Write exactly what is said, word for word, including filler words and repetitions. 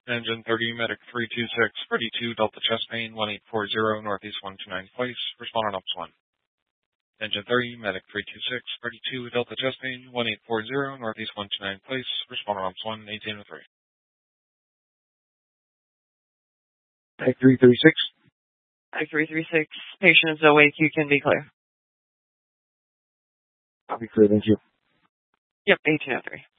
Engine thirty, Medic three two six, thirty-two, Delta chest pain, one eight four zero, Northeast one two nine place, respond on ops one. Engine thirty, Medic three two six, thirty-two, Delta chest pain, one eight four zero, Northeast one two nine place, respond on ops one, eighteen oh three. Tech three three six. Tech three three six, patient is awake, you can be clear. I'll be clear, thank you. Yep, eighteen oh three.